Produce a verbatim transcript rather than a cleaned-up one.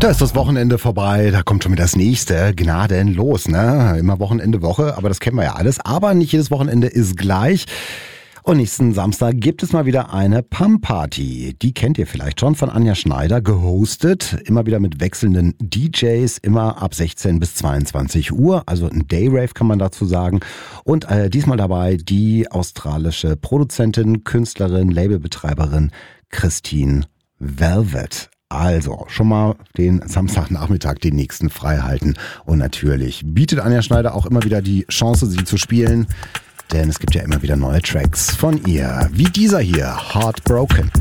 Da ist das Wochenende vorbei, da kommt schon wieder das nächste, gnadenlos, ne? Immer Wochenende, Woche, aber das kennen wir ja alles. Aber nicht jedes Wochenende ist gleich. Und nächsten Samstag gibt es mal wieder eine Pump-Party. Die kennt ihr vielleicht schon von Anja Schneider, gehostet. Immer wieder mit wechselnden D Js, immer ab sechzehn bis zweiundzwanzig Uhr. Also ein Dayrave kann man dazu sagen. Und äh, diesmal dabei die australische Produzentin, Künstlerin, Labelbetreiberin Christine Velvet. Also, schon mal den Samstagnachmittag, den nächsten frei halten. Und natürlich bietet Anja Schneider auch immer wieder die Chance, sie zu spielen. Denn es gibt ja immer wieder neue Tracks von ihr. Wie dieser hier, Heartbroken.